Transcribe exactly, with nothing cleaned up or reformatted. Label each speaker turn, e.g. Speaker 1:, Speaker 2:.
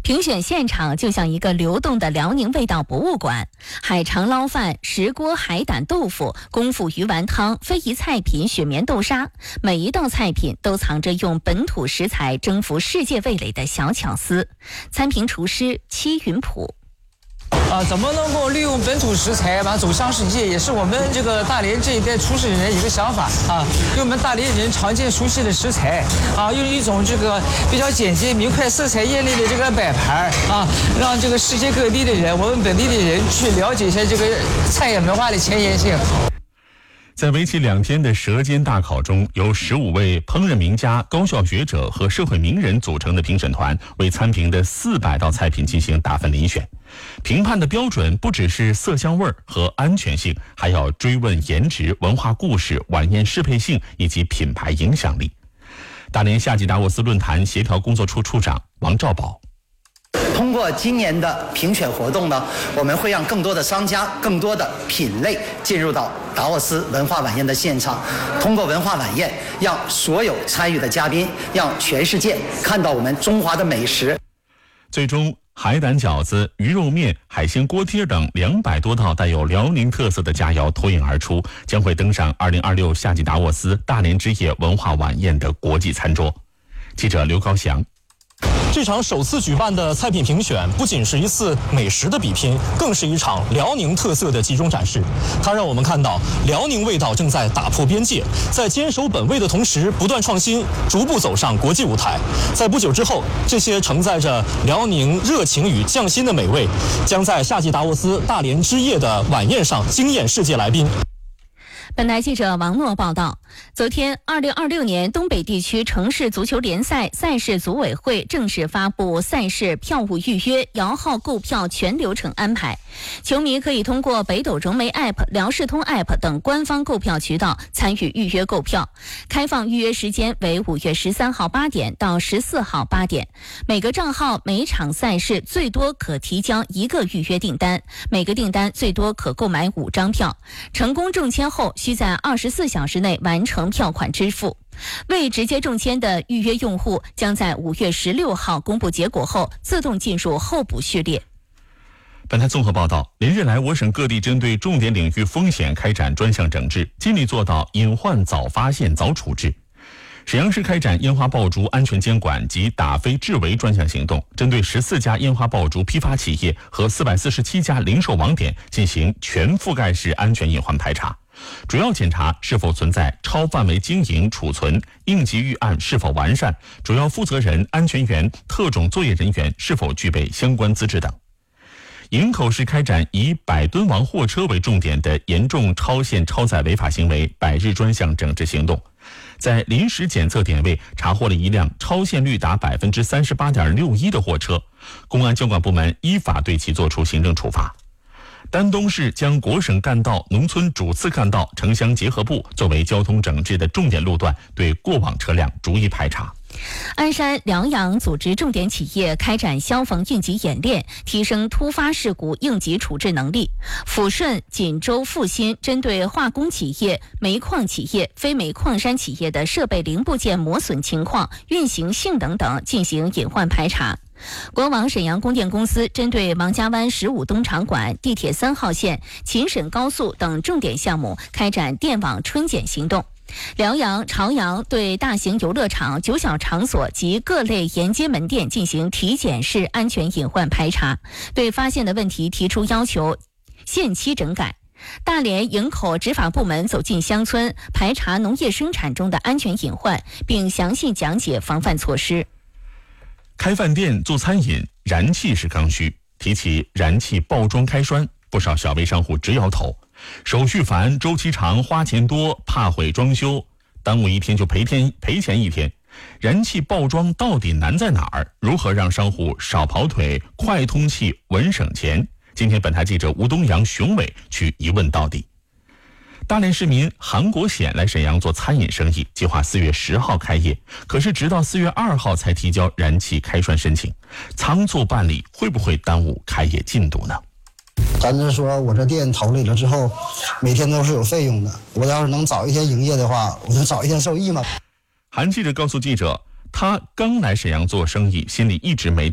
Speaker 1: 评选现场就像一个流动的辽宁味道博物馆，海肠捞饭、石锅海胆豆腐、功夫鱼丸汤、非遗菜品雪棉豆沙，每一道菜品都藏着用本土食材征服世界味蕾的小巧思。参评厨师戚云普。
Speaker 2: 啊，怎么能够利用本土食材把走向世界，也是我们这个大连这一代厨师人一个想法啊。用我们大连人常见熟悉的食材啊，用一种这个比较简洁明快、色彩艳丽的这个摆盘啊，让这个世界各地的人，我们本地的人去了解一下这个菜饮文化的前沿性。
Speaker 3: 在为期两天的舌尖大考中，由十五位烹饪名家、高校学者和社会名人组成的评审团为参评的四百道菜品进行打分遴选。评判的标准不只是色香味和安全性，还要追问颜值、文化故事、晚宴适配性以及品牌影响力。大连夏季达沃斯论坛协调工作处处长王兆宝。
Speaker 4: 通过今年的评选活动呢，我们会让更多的商家、更多的品类进入到达沃斯文化晚宴的现场。通过文化晚宴，让所有参与的嘉宾，让全世界看到我们中华的美食。
Speaker 3: 最终，海胆饺子、鱼肉面、海鲜锅贴等两百多道带有辽宁特色的佳肴脱颖而出，将会登上二零二六夏季达沃斯大连之夜文化晚宴的国际餐桌。记者刘高翔。
Speaker 5: 这场首次举办的菜品评选不仅是一次美食的比拼，更是一场辽宁特色的集中展示。它让我们看到辽宁味道正在打破边界，在坚守本味的同时不断创新，逐步走上国际舞台。在不久之后，这些承载着辽宁热情与匠心的美味，将在夏季达沃斯大连之夜的晚宴上惊艳世界来宾。
Speaker 1: 本台记者王诺报道，昨天二零二六年东北地区城市足球联赛赛事组委会正式发布赛事票务预约、摇号购票全流程安排。球迷可以通过北斗融媒 App、辽视通 App 等官方购票渠道参与预约购票。开放预约时间为五月十三号八点到十四号八点。每个账号每场赛事最多可提交一个预约订单，每个订单最多可购买五张票。成功中签后，需在二十四小时内完成票款支付。未直接中签的预约用户将在五月十六号公布结果后自动进入候补序列。
Speaker 3: 本台综合报道，连日来，我省各地针对重点领域风险开展专项整治，尽力做到隐患早发现、早处置。沈阳市开展烟花爆竹安全监管及打非治围专项行动，针对十四家烟花爆竹批发企业和四百四十七家零售网点进行全覆盖式安全隐患排查，主要检查是否存在超范围经营、储存、应急预案是否完善，主要负责人、安全员、特种作业人员是否具备相关资质等。营口市开展以百吨王货车为重点的严重超限超载违法行为百日专项整治行动，在临时检测点位查获了一辆超限率达百分之三十八点六一的货车，公安交管部门依法对其作出行政处罚。丹东市将国省干道、农村主次干道、城乡结合部作为交通整治的重点路段，对过往车辆逐一排查。
Speaker 1: 鞍山、辽阳组织重点企业开展消防应急演练，提升突发事故应急处置能力。抚顺、锦州、阜新针对化工企业、煤矿企业、非煤矿山企业的设备零部件磨损情况、运行性能等进行隐患排查。国网沈阳供电公司针对王家湾十五东场馆、地铁三号线、秦沈高速等重点项目开展电网春检行动。辽阳、朝阳对大型游乐场、酒小场所及各类沿街门店进行体检式安全隐患排查，对发现的问题提出要求，限期整改。大连营口执法部门走进乡村，排查农业生产中的安全隐患，并详细讲解防范措施。
Speaker 3: 开饭店做餐饮，燃气是刚需。提起燃气爆装开栓，不少小微商户直摇头，手续繁、周期长、花钱多，怕毁装修，耽误一天就赔天赔钱一天。燃气爆装到底难在哪儿？如何让商户少跑腿、快通气、稳省钱？今天本台记者吴东阳、熊伟去一问到底。大连市民韩国显来沈阳做餐饮生意，计划四月十号开业，可是直到四月二号才提交燃气开栓申请，仓促办理会不会耽误开业进度呢？
Speaker 6: 咱就说我这店投里了之后，每天都是有费用的，我要是能早一天营业的话，我就早一天受益嘛。
Speaker 3: 韩记者告诉记者，他刚来沈阳做生意，心里一直没